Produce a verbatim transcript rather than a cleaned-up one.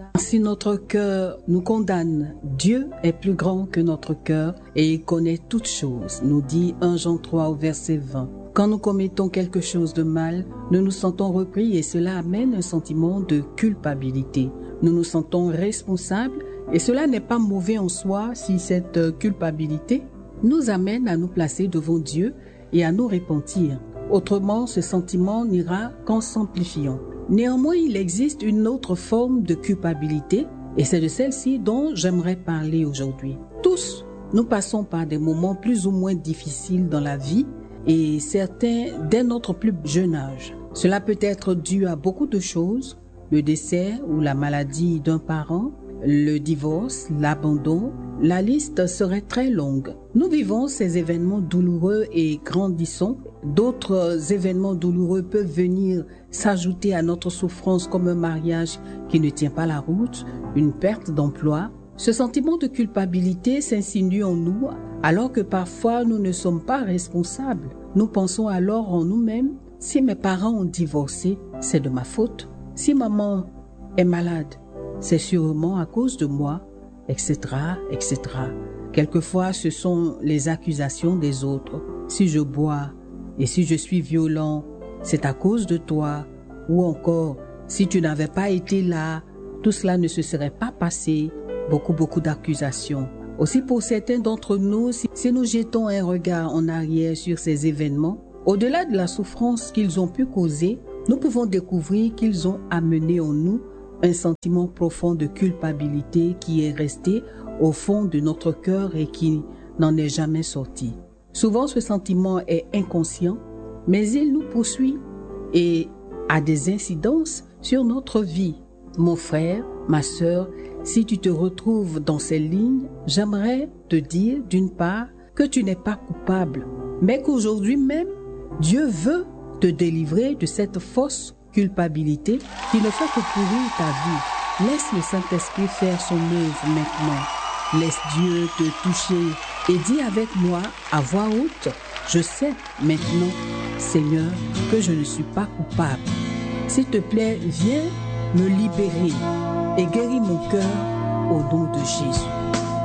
Si notre cœur nous condamne, Dieu est plus grand que notre cœur et il connaît toutes choses, nous dit premier Jean trois au verset vingt. Quand nous commettons quelque chose de mal, nous nous sentons repris et cela amène un sentiment de culpabilité. Nous nous sentons responsables et cela n'est pas mauvais en soi si cette culpabilité nous amène à nous placer devant Dieu et à nous repentir. Autrement, ce sentiment n'ira qu'en s'amplifiant. Néanmoins, il existe une autre forme de culpabilité et c'est de celle-ci dont j'aimerais parler aujourd'hui. Tous, nous passons par des moments plus ou moins difficiles dans la vie et certains dès notre plus jeune âge. Cela peut être dû à beaucoup de choses, le décès ou la maladie d'un parent, le divorce, l'abandon, la liste serait très longue. Nous vivons ces événements douloureux et grandissons. D'autres événements douloureux peuvent venir s'ajouter à notre souffrance comme un mariage qui ne tient pas la route, une perte d'emploi. Ce sentiment de culpabilité s'insinue en nous alors que parfois nous ne sommes pas responsables. Nous pensons alors en nous-mêmes, si mes parents ont divorcé, c'est de ma faute. Si maman est malade, c'est sûrement à cause de moi, et cetera, et cetera. Quelquefois, ce sont les accusations des autres. Si je bois et si je suis violent, c'est à cause de toi. Ou encore, si tu n'avais pas été là, tout cela ne se serait pas passé. Beaucoup, beaucoup d'accusations. Aussi pour certains d'entre nous, si, si nous jetons un regard en arrière sur ces événements, au-delà de la souffrance qu'ils ont pu causer, nous pouvons découvrir qu'ils ont amené en nous un sentiment profond de culpabilité qui est resté au fond de notre cœur et qui n'en est jamais sorti. Souvent, ce sentiment est inconscient, mais il nous poursuit et a des incidences sur notre vie. Mon frère, ma sœur, si tu te retrouves dans ces lignes, j'aimerais te dire d'une part que tu n'es pas coupable, mais qu'aujourd'hui même, Dieu veut te délivrer de cette fausse culpabilité qui ne fait que pourrir ta vie. Laisse le Saint-Esprit faire son œuvre maintenant. Laisse Dieu te toucher et dis avec moi à voix haute, je sais maintenant, Seigneur, que je ne suis pas coupable. S'il te plaît, viens me libérer et guéris mon cœur au nom de Jésus.